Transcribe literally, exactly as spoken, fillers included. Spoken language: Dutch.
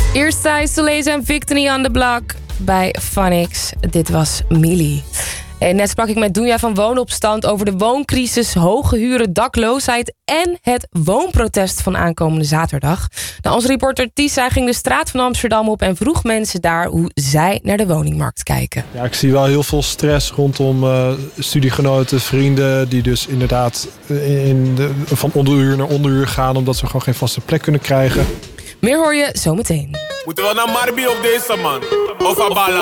Eerst Thijs te lezen en Victory on the Block bij Phonics. Dit was Millie. En net sprak ik met Doenja van Woonopstand over de wooncrisis, hoge huren, dakloosheid en het woonprotest van aankomende zaterdag. Nou, onze reporter Tisa ging de straat van Amsterdam op en vroeg mensen daar hoe zij naar de woningmarkt kijken. Ja, ik zie wel heel veel stress rondom uh, studiegenoten, vrienden die dus inderdaad in de, van onderhuur naar onderhuur gaan omdat ze gewoon geen vaste plek kunnen krijgen. Meer hoor je zometeen. Moeten we naar Marbi op deze man? Of Abala?